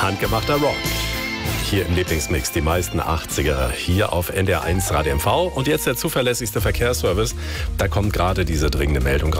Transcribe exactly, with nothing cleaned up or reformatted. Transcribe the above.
Handgemachter Rock. Hier im Lieblingsmix die meisten achtziger hier auf N D R eins Radio M V. Und jetzt der zuverlässigste Verkehrsservice. Da kommt gerade diese dringende Meldung.